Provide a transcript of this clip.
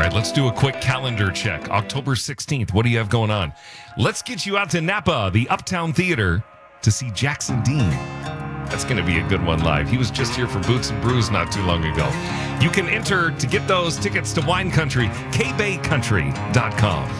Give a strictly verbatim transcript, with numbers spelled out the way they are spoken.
right, let's do a quick calendar check. October sixteenth, what do you have going on? Let's get you out to Napa, the Uptown Theater, to see Jackson Dean. That's going to be a good one live. He was just here for Boots and Brews not too long ago. You can enter to get those tickets to Wine Country, k bay country dot com.